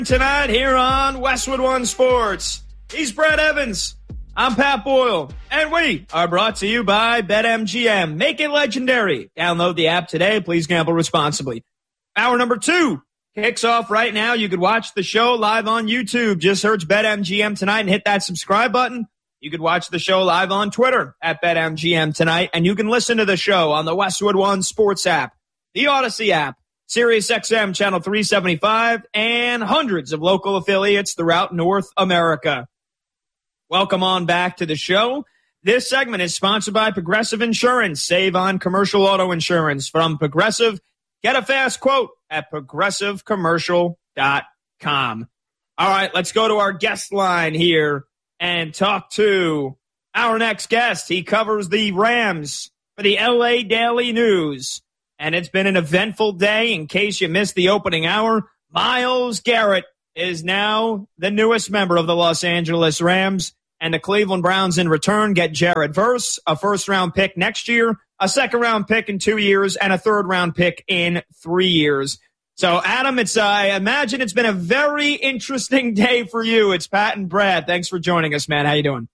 Tonight here on Westwood One Sports. He's Brad Evans. I'm Pat Boyle. And we are brought to you by BetMGM. Make it legendary. Download the app today. Please gamble responsibly. Hour number 2 kicks off right now. You could watch the show live on YouTube. Just search BetMGM tonight and hit that subscribe button. You could watch the show live on Twitter at BetMGM tonight. And you can listen to the show on the Westwood One Sports app, the Odyssey app, Sirius XM Channel 375, and hundreds of local affiliates throughout North America. Welcome on back to the show. This segment is sponsored by Progressive Insurance. Save on commercial auto insurance from Progressive. Get a fast quote at progressivecommercial.com. All right, let's go to our guest line here and talk to our next guest. He covers the Rams for the LA Daily News. And it's been an eventful day. In case you missed the opening hour, Myles Garrett is now the newest member of the Los Angeles Rams. And the Cleveland Browns in return get Jared Verse, a first-round pick next year, a second-round pick in 2 years, and a third-round pick in 3 years. So, Adam, I imagine it's been a very interesting day for you. It's Pat and Brad. Thanks for joining us, man. How you doing?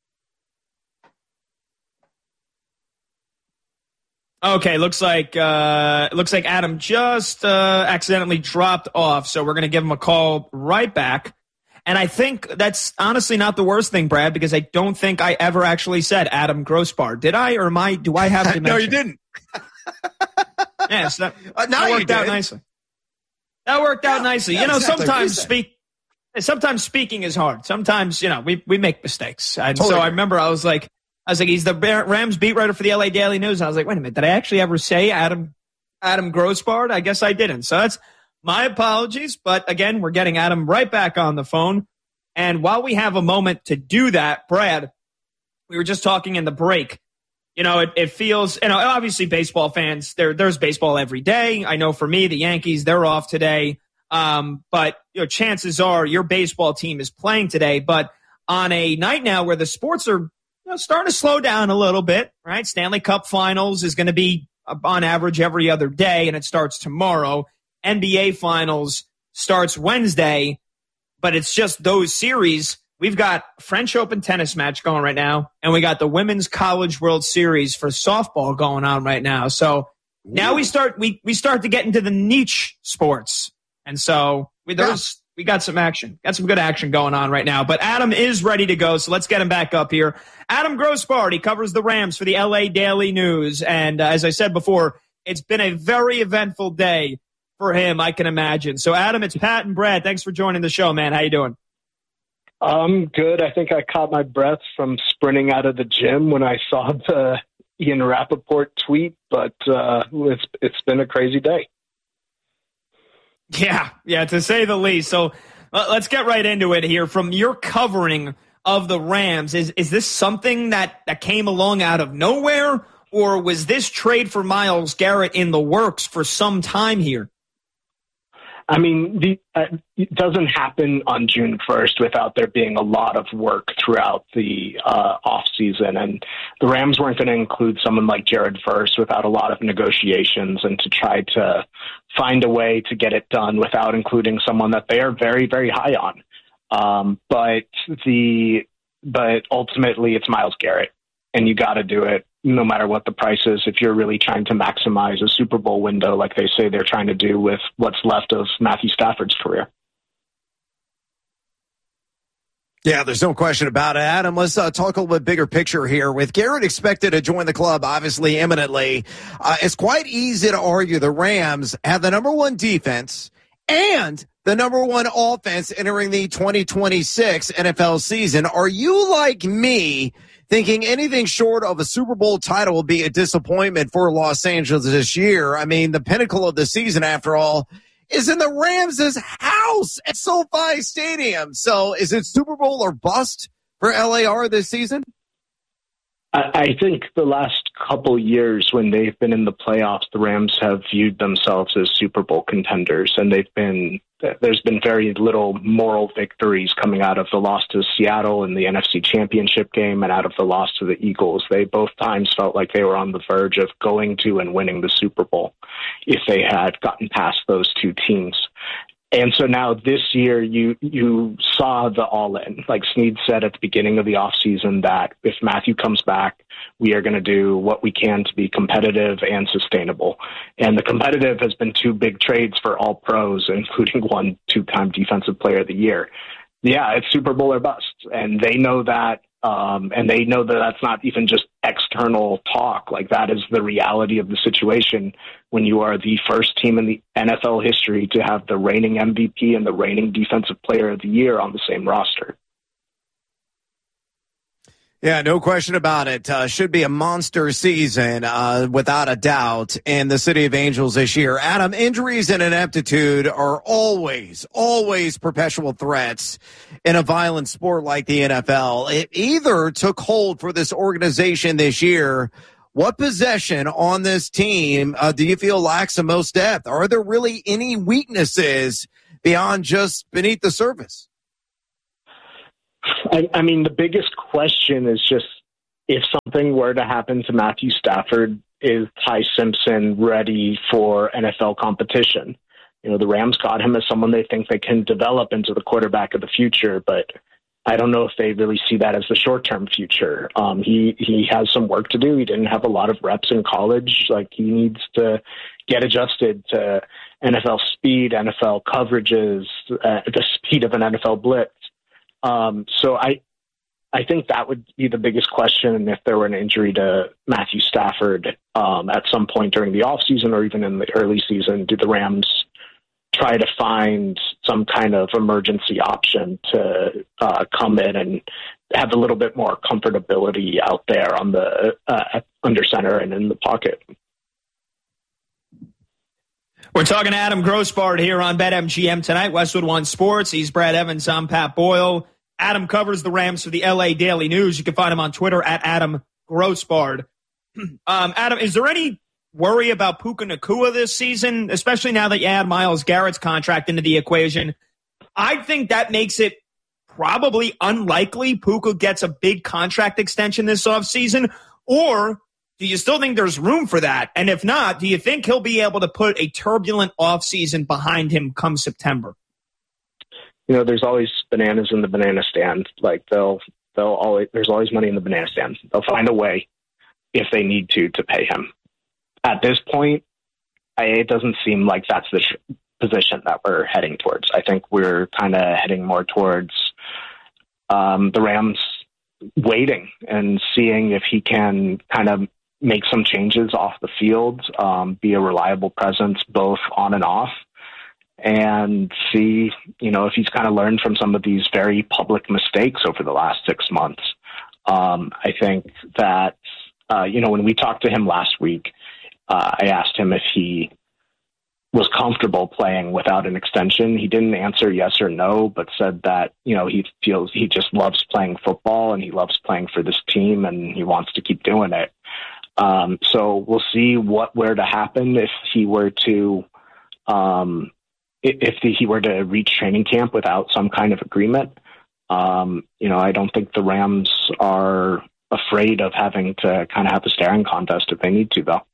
Okay, looks like Adam just accidentally dropped off, so we're going to give him a call right back. And I think that's honestly not the worst thing, Brad, because I don't think I ever actually said Adam Grossbar. Did I, or do I have to mention? No, you didn't. Yeah, so that worked out nicely. That worked out nicely. You know, exactly. Sometimes speaking is hard. Sometimes, we make mistakes. And totally. So I remember I was like, he's the Rams beat writer for the LA Daily News. And I was like, wait a minute, did I actually ever say Adam Grossbard? I guess I didn't. So that's my apologies. But again, we're getting Adam right back on the phone. And while we have a moment to do that, Brad, we were just talking in the break. It feels, obviously baseball fans, there's baseball every day. I know for me, the Yankees, they're off today. But chances are your baseball team is playing today. But on a night now where the sports are starting to slow down a little bit, right? Stanley Cup Finals is going to be on average every other day, and it starts tomorrow. NBA Finals starts Wednesday, but it's just those series. We've got French Open tennis match going right now, and we got the Women's College World Series for softball going on right now. So now we start to get into the niche sports, and so we got some action. Got some good action going on right now. But Adam is ready to go, so let's get him back up here. Adam Grossbard, he covers the Rams for the LA Daily News. And as I said before, it's been a very eventful day for him, I can imagine. So, Adam, it's Pat and Brad. Thanks for joining the show, man. How you doing? I'm good. I think I caught my breath from sprinting out of the gym when I saw the Ian Rappaport tweet, but it's been a crazy day. Yeah, to say the least. So let's get right into it here. From your covering of the Rams, is this something that came along out of nowhere, or was this trade for Myles Garrett in the works for some time here? I mean, it doesn't happen on June 1st without there being a lot of work throughout the offseason. And the Rams weren't going to include someone like Jared Verse without a lot of negotiations and to try to find a way to get it done without including someone that they are very, very high on. But ultimately it's Myles Garrett, and you got to do it no matter what the price is, if you're really trying to maximize a Super Bowl window like they say they're trying to do with what's left of Matthew Stafford's career. Yeah, there's no question about it. Adam, let's talk a little bit bigger picture here. With Garrett expected to join the club, obviously, imminently, it's quite easy to argue the Rams have the number one defense and the number one offense entering the 2026 NFL season. Are you like me, thinking anything short of a Super Bowl title will be a disappointment for Los Angeles this year? I mean, the pinnacle of the season, after all, is in the Rams' house at SoFi Stadium. So is it Super Bowl or bust for LAR this season? I think the last couple years when they've been in the playoffs, the Rams have viewed themselves as Super Bowl contenders, and there's been very little moral victories coming out of the loss to Seattle in the NFC Championship game and out of the loss to the Eagles. They both times felt like they were on the verge of going to and winning the Super Bowl if they had gotten past those two teams. And so now this year, you saw the all-in. Like Snead said at the beginning of the offseason that if Matthew comes back, we are going to do what we can to be competitive and sustainable. And the competitive has been 2 big trades for all pros, including 1 2-time Defensive Player of the Year. Yeah, it's Super Bowl or bust. And they know that. And they know that that's not even just external talk. Like, that is the reality of the situation when you are the first team in the NFL history to have the reigning MVP and the reigning Defensive Player of the Year on the same roster. Yeah, no question about it. Should be a monster season, without a doubt, in the City of Angels this year. Adam, injuries and ineptitude are always perpetual threats in a violent sport like the NFL. It either took hold for this organization this year. What possession on this team do you feel lacks the most depth? Are there really any weaknesses beyond just beneath the surface? I mean, the biggest question is just if something were to happen to Matthew Stafford, is Ty Simpson ready for NFL competition? You know, the Rams got him as someone they think they can develop into the quarterback of the future, but I don't know if they really see that as the short-term future. He has some work to do. He didn't have a lot of reps in college. Like, he needs to get adjusted to NFL speed, NFL coverages, the speed of an NFL blitz. So I think that would be the biggest question if there were an injury to Matthew Stafford at some point during the offseason or even in the early season. Do the Rams try to find some kind of emergency option to come in and have a little bit more comfortability out there on the under center and in the pocket? We're talking to Adam Grossbard here on BetMGM tonight. Westwood One Sports. He's Brad Evans. I'm Pat Boyle. Adam covers the Rams for the LA Daily News. You can find him on Twitter at Adam Grossbard. Adam, is there any worry about Puka Nacua this season, especially now that you add Myles Garrett's contract into the equation? I think that makes it probably unlikely Puka gets a big contract extension this offseason, or do you still think there's room for that? And if not, do you think he'll be able to put a turbulent offseason behind him come September? You know, there's always bananas in the banana stand. Like, there's always money in the banana stand. They'll find a way if they need to pay him. At this point, it doesn't seem like that's the position that we're heading towards. I think we're kind of heading more towards the Rams waiting and seeing if he can kind of make some changes off the field, be a reliable presence both on and off, and see, you know, if he's kind of learned from some of these very public mistakes over the last 6 months. I think that, you know, when we talked to him last week, I asked him if he was comfortable playing without an extension. He didn't answer yes or no, but said that, you know, he feels he just loves playing football and he loves playing for this team and he wants to keep doing it. So we'll see what were to happen if he were to, he were to reach training camp without some kind of agreement. You know, I don't think the Rams are afraid of having to kind of have a staring contest if they need to, though.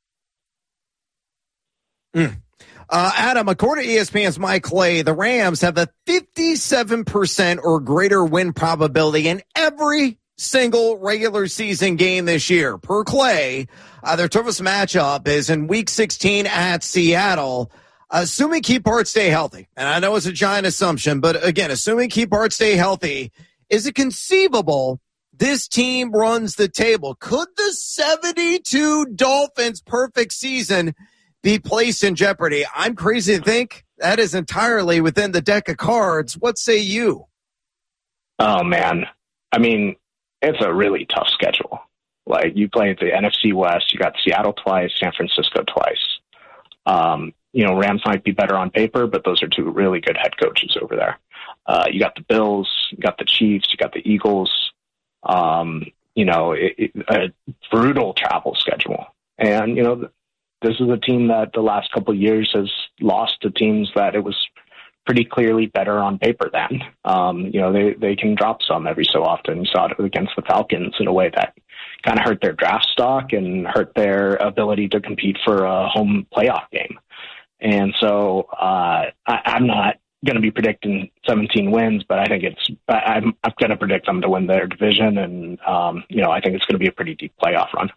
Adam, according to ESPN's Mike Clay, the Rams have a 57% or greater win probability in every single regular season game this year. Per Clay, their toughest matchup is in Week 16 at Seattle. Assuming key parts stay healthy, and I know it's a giant assumption, but again, assuming key parts stay healthy, is it conceivable this team runs the table? Could the 72 Dolphins' perfect season be placed in jeopardy? I'm crazy to think that is entirely within the deck of cards. What say you? Oh, man. I mean, it's a really tough schedule. Like, you play the NFC West, you got Seattle twice, San Francisco twice. You know, Rams might be better on paper, but those are two really good head coaches over there. You got the Bills, you got the Chiefs, you got the Eagles. You know, a brutal travel schedule. And, you know, this is a team that the last couple of years has lost to teams that it was pretty clearly better on paper than. You know, they can drop some every so often. You saw it against the Falcons in a way that kind of hurt their draft stock and hurt their ability to compete for a home playoff game. And so I'm not going to be predicting 17 wins, but I think I'm going to predict them to win their division, and I think it's going to be a pretty deep playoff run.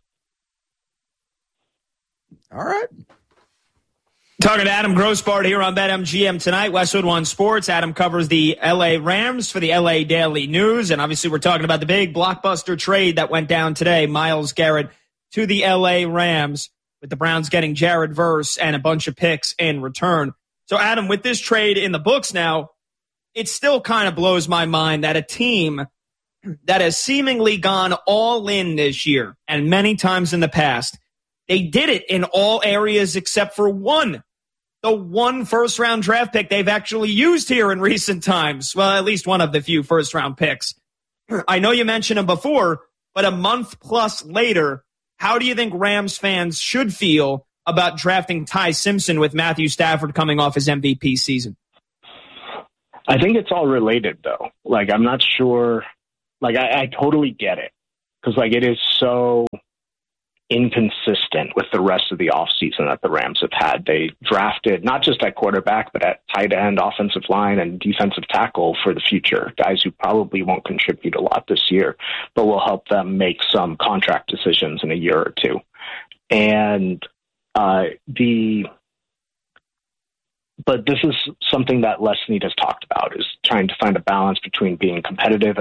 All right. Talking to Adam Grossbart here on BetMGM tonight, Westwood One Sports. Adam covers the LA Rams for the LA Daily News, and obviously we're talking about the big blockbuster trade that went down today, Myles Garrett to the LA Rams, with the Browns getting Jared Verse and a bunch of picks in return. So, Adam, with this trade in the books now, it still kind of blows my mind that a team that has seemingly gone all in this year and many times in the past, they did it in all areas except for one. The one first-round draft pick they've actually used here in recent times. Well, at least one of the few first-round picks. I know you mentioned him before, but a month plus later, how do you think Rams fans should feel about drafting Ty Simpson with Matthew Stafford coming off his MVP season? I think it's all related, though. Like, I'm not sure. Like, I totally get it. Because, like, it is so inconsistent with the rest of the offseason that the Rams have had. They drafted not just at quarterback, but at tight end, offensive line, and defensive tackle for the future. Guys who probably won't contribute a lot this year, but will help them make some contract decisions in a year or two. And but this is something that Les Snead has talked about, is trying to find a balance between being competitive